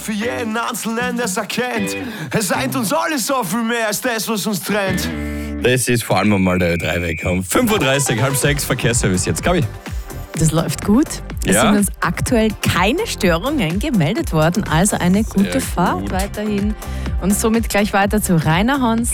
für jeden Einzelnen, der es erkennt. Es eint uns alle so viel mehr als das, was uns trennt. Das ist vor allem einmal der Ö3 weg. Um 5.30 Uhr, halb 6, Verkehrsservice jetzt, Gabi. Das läuft gut. Es Ja. sind uns aktuell keine Störungen gemeldet worden, also eine gute Sehr Fahrt gut. weiterhin. Und somit gleich weiter zu Rainer Hans.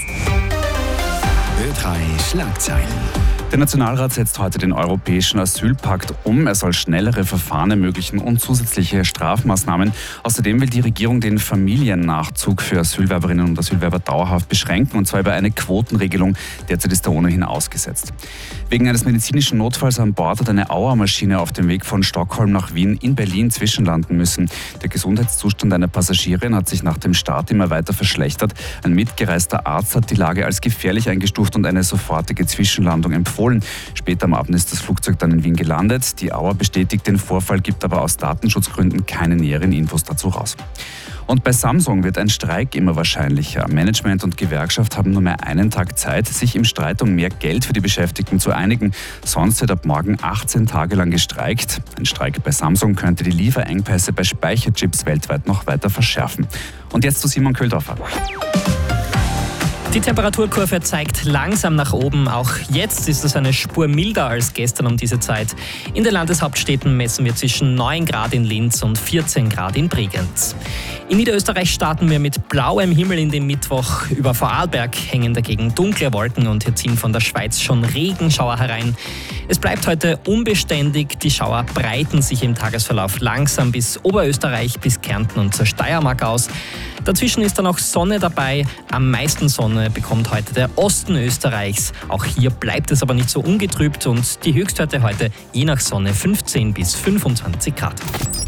Ö3 Schlagzeilen. Der Nationalrat setzt heute den Europäischen Asylpakt um. Er soll schnellere Verfahren ermöglichen und zusätzliche Strafmaßnahmen. Außerdem will die Regierung den Familiennachzug für Asylwerberinnen und Asylwerber dauerhaft beschränken, und zwar über eine Quotenregelung. Derzeit ist er ohnehin ausgesetzt. Wegen eines medizinischen Notfalls an Bord hat eine Auermaschine auf dem Weg von Stockholm nach Wien in Berlin zwischenlanden müssen. Der Gesundheitszustand einer Passagierin hat sich nach dem Start immer weiter verschlechtert. Ein mitgereister Arzt hat die Lage als gefährlich eingestuft und eine sofortige Zwischenlandung empfohlen. Später am Abend ist das Flugzeug dann in Wien gelandet. Die Auer bestätigt den Vorfall, gibt aber aus Datenschutzgründen keine näheren Infos dazu raus. Und bei Samsung wird ein Streik immer wahrscheinlicher. Management und Gewerkschaft haben nur mehr einen Tag Zeit, sich im Streit um mehr Geld für die Beschäftigten zu einigen. Sonst wird ab morgen 18 Tage lang gestreikt. Ein Streik bei Samsung könnte die Lieferengpässe bei Speicherchips weltweit noch weiter verschärfen. Und jetzt zu Simon Köhldorfer. Die Temperaturkurve zeigt langsam nach oben. Auch jetzt ist es eine Spur milder als gestern um diese Zeit. In den Landeshauptstädten messen wir zwischen 9 Grad in Linz und 14 Grad in Bregenz. In Niederösterreich starten wir mit blauem Himmel in den Mittwoch. Über Vorarlberg hängen dagegen dunkle Wolken und hier ziehen von der Schweiz schon Regenschauer herein. Es bleibt heute unbeständig. Die Schauer breiten sich im Tagesverlauf langsam bis Oberösterreich, bis Kärnten und zur Steiermark aus. Dazwischen ist dann auch Sonne dabei. Am meisten Sonne bekommt heute der Osten Österreichs. Auch hier bleibt es aber nicht so ungetrübt und die Höchstwerte heute je nach Sonne 15 bis 25 Grad.